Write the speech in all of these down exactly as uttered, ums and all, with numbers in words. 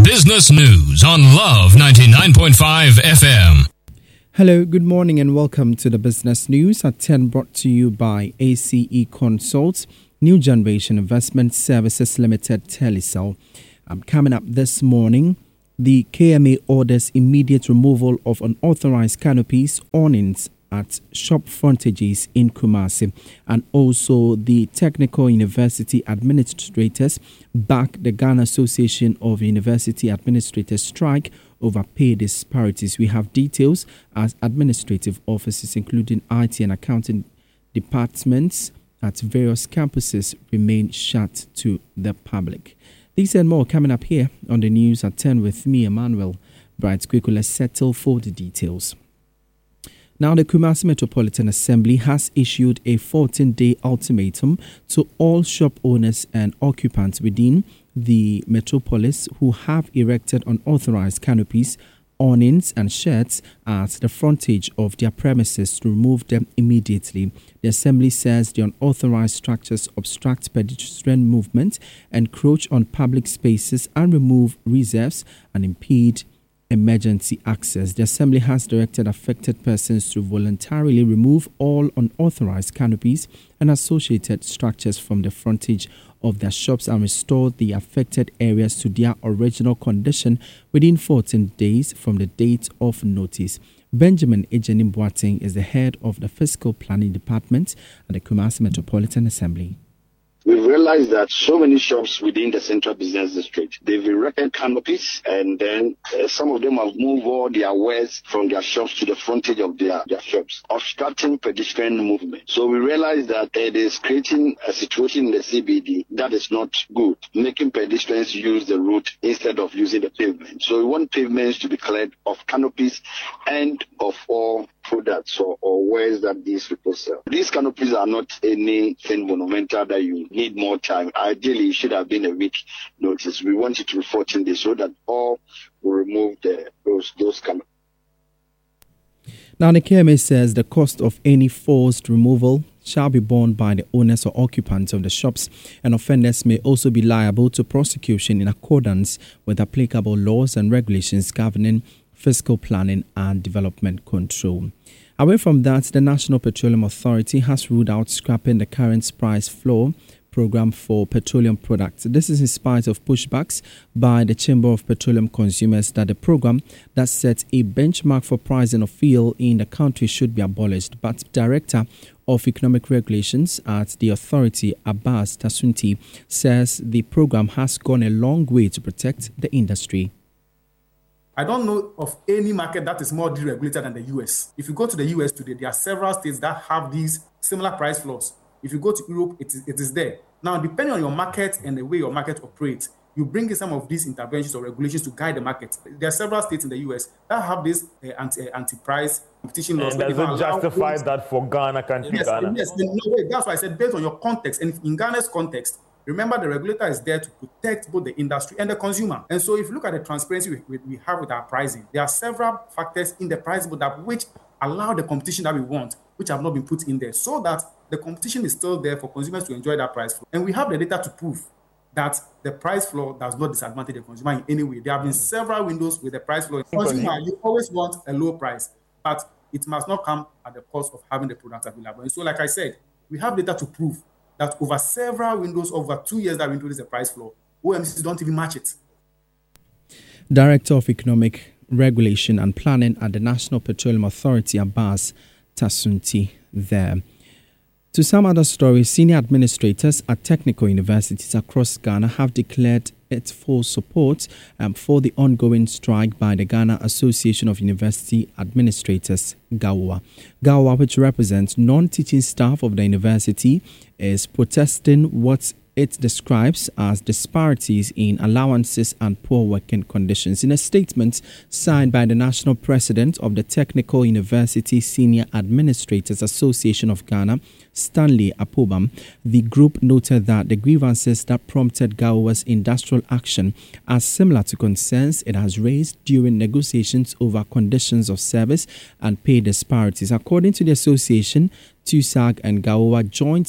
Business News on Love ninety-nine point five F M. Hello, good morning and welcome to the Business News at ten, brought to you by A C E Consults, New Generation Investment Services Limited, Telecel. Um, coming up this morning, the K M A orders immediate removal of unauthorized canopies, awnings at shop frontages in Kumasi, and also the Technical University Administrators back the Ghana Association of University Administrators strike over pay disparities. We have details as administrative offices, including I T and accounting departments at various campuses, remain shut to the public. These and more coming up here on the news at ten with me, Emmanuel Bright. Quickly, let's settle for the details. Now, the Kumasi Metropolitan Assembly has issued a fourteen-day ultimatum to all shop owners and occupants within the metropolis who have erected unauthorized canopies, awnings and sheds at the frontage of their premises to remove them immediately. The Assembly says the unauthorized structures obstruct pedestrian movement, encroach on public spaces and remove reserves and impede emergency access. The Assembly has directed affected persons to voluntarily remove all unauthorized canopies and associated structures from the frontage of their shops and restore the affected areas to their original condition within fourteen days from the date of notice. Benjamin Ejenim Boateng is the head of the Fiscal Planning Department at the Kumasi Metropolitan Assembly. We've realized that so many shops within the central business district, they've erected canopies, and then uh, some of them have moved all their wares from their shops to the frontage of their, their shops, obstructing pedestrian movement. So we realized that it is creating a situation in the C B D that is not good, making pedestrians use the route instead of using the pavement. So we want pavements to be cleared of canopies and of all products or, or wares that these people sell. These canopies are not anything monumental that you need more time. Ideally, it should have been a week notice. We want it to be fourteen days so that all will remove the, those, those canopies. Now, the K M A says the cost of any forced removal shall be borne by the owners or occupants of the shops, and offenders may also be liable to prosecution in accordance with applicable laws and regulations governing fiscal planning and development control. Away from that, the National Petroleum Authority has ruled out scrapping the current price floor program for petroleum products. This is in spite of pushbacks by the Chamber of Petroleum Consumers that the program that sets a benchmark for pricing of fuel in the country should be abolished. But Director of Economic Regulations at the authority, Abbas Tasunti, says the program has gone a long way to protect the industry. I don't know of any market that is more deregulated than the U S. If you go to the U S today, there are several states that have these similar price floors. If you go to Europe, it is, it is there. Now, depending on your market and the way your market operates, you bring in some of these interventions or regulations to guide the market. There are several states in the U S that have this uh, anti, anti-price competition laws. And does it justify that for Ghana, country yes, Ghana? Yes, no way. That's why I said based on your context. And in Ghana's context, remember, the regulator is there to protect both the industry and the consumer. And so if you look at the transparency we, we, we have with our pricing, there are several factors in the price that which allow the competition that we want, which have not been put in there, so that the competition is still there for consumers to enjoy that price floor. And we have the data to prove that the price floor does not disadvantage the consumer in any way. There have been several windows with the price floor. Consumer, you always want a low price, but it must not come at the cost of having the product available. And so, like I said, we have data to prove that over several windows, over two years that we introduced the price floor, O M Cs don't even match it. Director of Economic Regulation and Planning at the National Petroleum Authority, Abbas Tasunti, there. To some other stories, senior administrators at technical universities across Ghana have declared its full support um, for the ongoing strike by the Ghana Association of University Administrators, GAUA. GAUA, which represents non-teaching staff of the university, is protesting what it describes as disparities in allowances and poor working conditions. In a statement signed by the national president of the Technical University Senior Administrators Association of Ghana, Stanley Apobam, the group noted that the grievances that prompted GAUA's industrial action are similar to concerns it has raised during negotiations over conditions of service and pay disparities. According to the association, TUSAG and GAUA jointly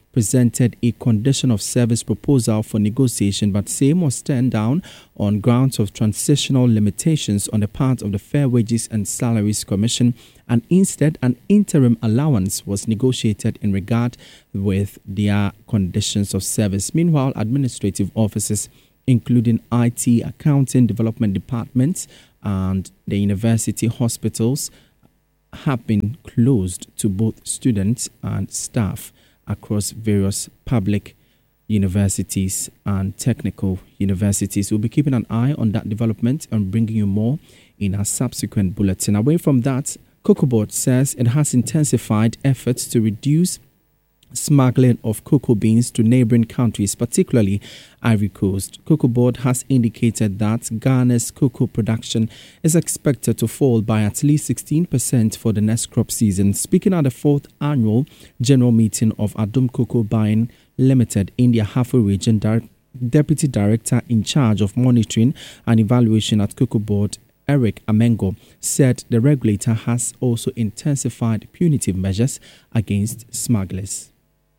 presented a condition of service proposal for negotiation, but same was turned down on grounds of transitional limitations on the part of the Fair Wages and Salaries Commission, and instead an interim allowance was negotiated in regard with their conditions of service. Meanwhile, administrative offices, including I T, accounting, development departments, and the university hospitals, have been closed to both students and staff across various public universities and technical universities. We'll be keeping an eye on that development and bringing you more in our subsequent bulletin. Away from that, Cocoa Board says it has intensified efforts to reduce smuggling of cocoa beans to neighboring countries, particularly Ivory Coast. Cocoa Board has indicated that Ghana's cocoa production is expected to fall by at least sixteen percent for the next crop season. Speaking at the fourth annual general meeting of Adum Cocoa Buying Limited in the Ahafo region, Di- Deputy Director in charge of monitoring and evaluation at Cocoa Board, Eric Amengo, said the regulator has also intensified punitive measures against smugglers.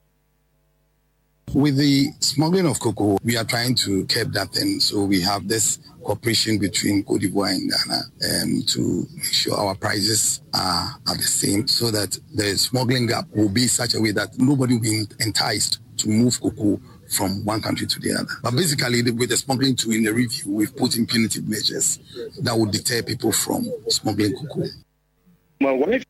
With the smuggling of cocoa, we are trying to curb that thing. So we have this cooperation between Côte d'Ivoire and Ghana um, to make sure our prices are, are the same, so that the smuggling gap will be such a way that nobody will be enticed to move cocoa from one country to the other. But basically, with the smuggling tool in the review, we've put in punitive measures that will deter people from smuggling cocoa. My wife.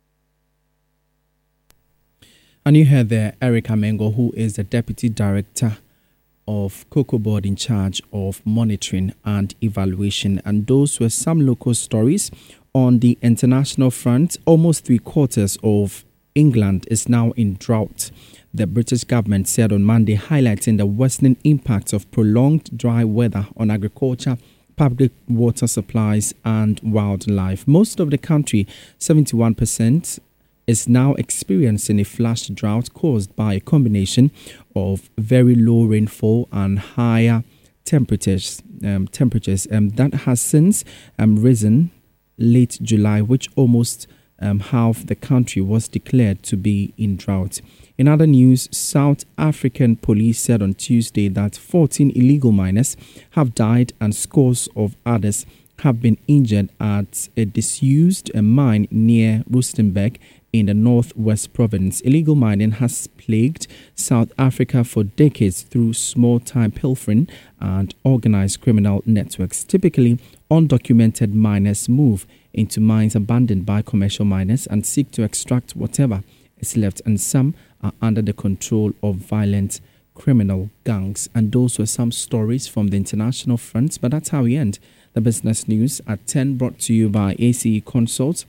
And you heard there Eric Amengo, who is the Deputy Director of Cocoa Board in charge of monitoring and evaluation. And those were some local stories. On the international front, almost three quarters of England is now in drought, the British government said on Monday, highlighting the worsening impacts of prolonged dry weather on agriculture, public water supplies and wildlife. Most of the country, seventy-one percent, is now experiencing a flash drought caused by a combination of very low rainfall and higher temperatures. Um, temperatures um, that has since um, risen late July, which almost um, half the country was declared to be in drought. In other news, South African police said on Tuesday that fourteen illegal miners have died and scores of others have been injured at a disused mine near Rustenburg in the Northwest Province. Illegal mining has plagued South Africa for decades through small-time pilfering and organized criminal networks. Typically, undocumented miners move into mines abandoned by commercial miners and seek to extract whatever is left, and some are under the control of violent criminal gangs. And those were some stories from the international front, but that's how we end the business news at ten, brought to you by A C E Consult.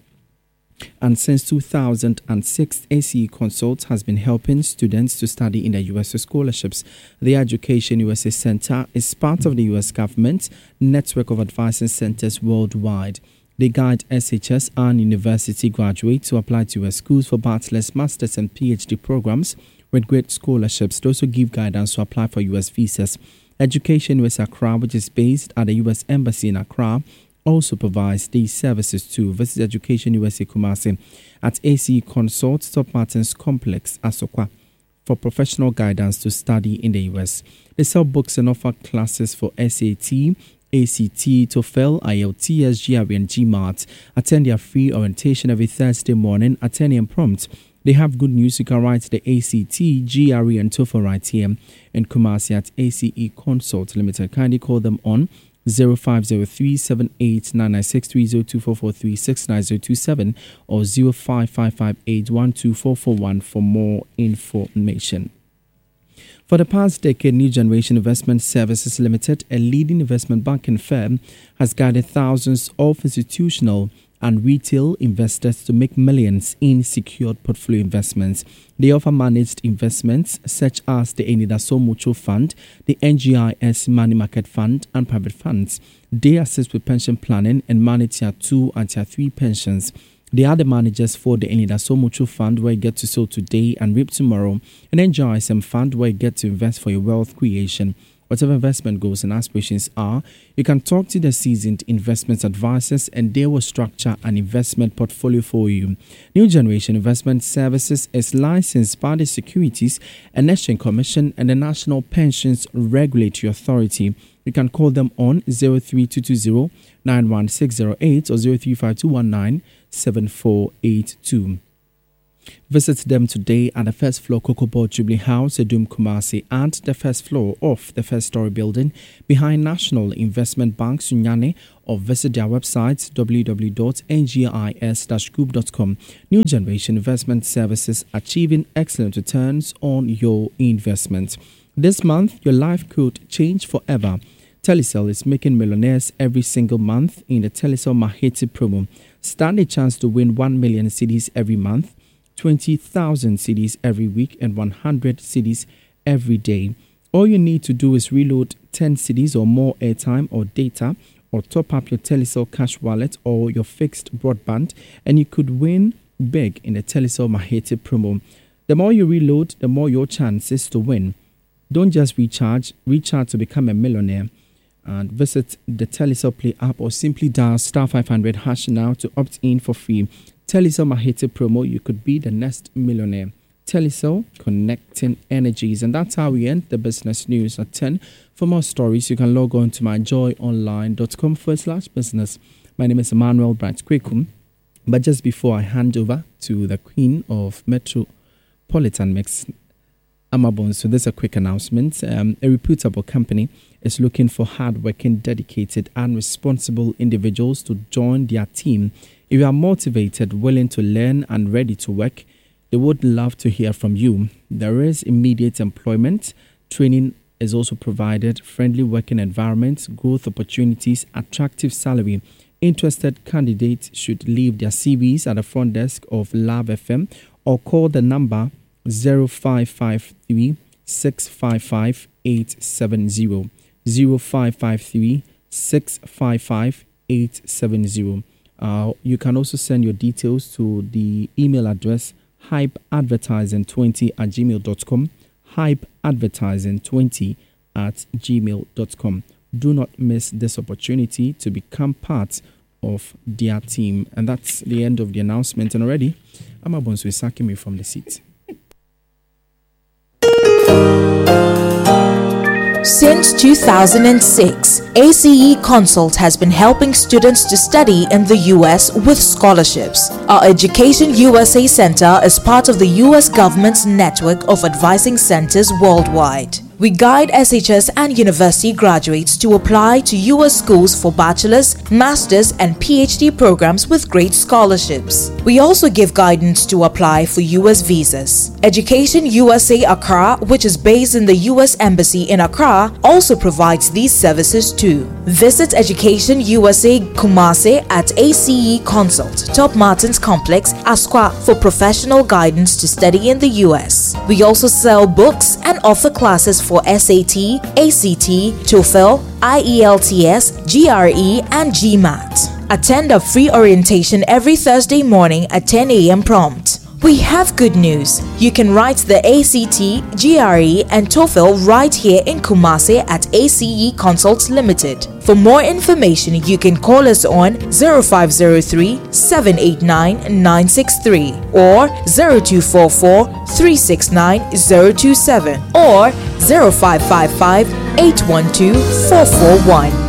And since two thousand six, A C E Consult has been helping students to study in the U S with scholarships. The Education U S A Center is part of the U S government network of advising centers worldwide. They guide S H S and university graduates to apply to U S schools for bachelor's, master's and PhD programs with great scholarships. They also give guidance to apply for U S visas. Education U S Accra, which is based at the U S Embassy in Accra, also provides these services too. Visit Education U S A Kumasi at A C E Consult, Top Martins Complex, Asokwa, for professional guidance to study in the U S. They sell books and offer classes for S A T, A C T, TOEFL, I E L T S, G R E and GMAT. Attend their free orientation every Thursday morning at ten a.m. prompt. They have good news. You can write the A C T, G R E and TOEFL right here in Kumasi at A C E Consult Limited. Kindly call them on zero five zero three, seven eight nine nine six three, zero two four four three, six nine zero two seven or zero five five five eight one two four four one for more information. For the past decade, New Generation Investment Services Limited, a leading investment banking firm, has guided thousands of institutional and retail investors to make millions in secured portfolio investments. They offer managed investments such as the Enidaso Mutual Fund, the N G I S Money Market Fund, and private funds. They assist with pension planning and manage Tier two and Tier three pensions. They are the managers for the Enidaso Mutual Fund, where you get to sow today and reap tomorrow, and N G I S M Fund, where you get to invest for your wealth creation. whatever investment goals and aspirations are, you can talk to the seasoned investment advisors and they will structure an investment portfolio for you. New Generation Investment Services is licensed by the Securities and Exchange Commission and the National Pensions Regulatory Authority. You can call them on zero three two two zero nine one six zero eight or zero three five two one nine seven four eight two. Visit them today at the first floor Cocoa Board Jubilee House, Edum Kumasi, and the first floor of the first story building behind National Investment Bank, Sunyani, or visit their website w w w dot n g i s dash group dot com. New Generation Investment Services, achieving excellent returns on your investment. This month, your life could change forever. Telecel is making millionaires every single month in the Telecel Maheti promo. Stand a chance to win one million cedis every month, twenty thousand cedis every week, and one hundred cedis every day. All you need to do is reload ten cedis or more airtime or data, or top up your Telecel cash wallet or your fixed broadband, and you could win big in the Telecel Maheti promo. The more you reload, the more your chances to win. Don't just recharge, recharge to become a millionaire. And visit the Telecel Play app or simply dial star five hundred hash now to opt in for free. Telecel Maheti promo, you could be the next millionaire. Telecel, connecting energies. And that's how we end the business news at ten. For more stories, you can log on to myjoyonline.com forward slash business. My name is Emmanuel Bright Kwekum. But just before I hand over to the Queen of Metropolitan Mix, Amabon, so there's a quick announcement. Um, a reputable company is looking for hardworking, dedicated, and responsible individuals to join their team. If you are motivated, willing to learn, and ready to work, they would love to hear from you. There is immediate employment. Training is also provided, friendly working environment, growth opportunities, attractive salary. Interested candidates should leave their C Vs at the front desk of Love F M or call the number zero five five three six five five eight seven zero, zero five five three six five five eight seven zero. Uh, you can also send your details to the email address hype advertising twenty at gmail dot com, hype advertising twenty at gmail dot com. Do not miss this opportunity to become part of their team. And that's the end of the announcement. And already, Amabonso is sacking me from the seat. Since two thousand six, A C E Consult has been helping students to study in the U S with scholarships. Our Education U S A Center is part of the U S government's network of advising centers worldwide. We guide S H S and university graduates to apply to U S schools for bachelor's, master's, and P H D programs with great scholarships. We also give guidance to apply for U S visas. Education U S A Accra, which is based in the U S Embassy in Accra, also provides these services too. Visit Education U S A Kumasi at A C E Consult, Top Martins Complex, Asqua, for professional guidance to study in the U S. We also sell books and offer classes for S A T, A C T, TOEFL, I E L T S, G R E, and GMAT. Attend a free orientation every Thursday morning at ten a m prompt. We have good news. You can write the A C T, G R E, and TOEFL right here in Kumasi at A C E Consults Limited. For more information, you can call us on zero five zero three, seven eight nine, nine six three or zero two four four, three six nine, zero two seven or zero five five five, eight one two, four four one.